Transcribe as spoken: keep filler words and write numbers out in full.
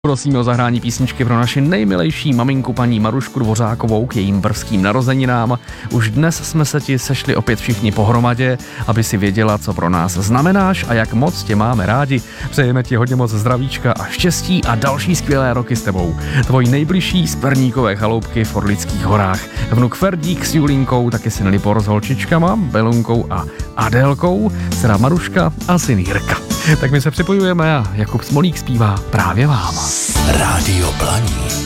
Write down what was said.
Prosíme o zahrání písničky pro naši nejmilejší maminku paní Marušku Dvořákovou k jejím brzkým narozeninám. Už dnes jsme se ti sešli opět všichni pohromadě, aby si věděla, co pro nás znamenáš a jak moc tě máme rádi. Přejeme ti hodně moc zdravíčka a štěstí a další skvělé roky s tebou. Tvoji nejbližší z Perníkové chaloupky v Orlických horách. Vnuk Ferdík s Julínkou, taky syn Libor s holčičkama, Belunkou a Adélkou, dcera Maruška a syn Jirka. Tak my se připojujeme a Jakub Smolík zpívá právě vám. Rádio Blaník.